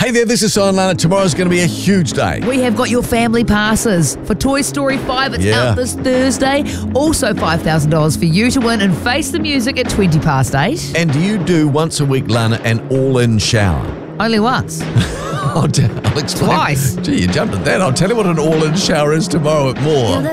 Hey there, this is Simon Lana. Tomorrow's going to be a huge day. We have got your family passes for Toy Story 5. It's out this Thursday. Also $5,000 for you to win and face the music at 8:20. And do you do once a week, Lana, an all-in shower? Only once. I'll explain. Twice. Gee, you jumped at that. I'll tell you what an all-in shower is tomorrow at More.